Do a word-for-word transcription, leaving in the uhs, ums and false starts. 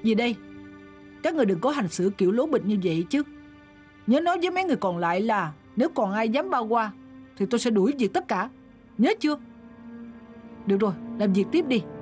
Gì đây? Các người đừng có hành xử kiểu lố bịch như vậy chứ. Nhớ nói với mấy người còn lại là nếu còn ai dám bao qua thì tôi sẽ đuổi việc tất cả. Nhớ chưa? Được rồi, làm việc tiếp đi.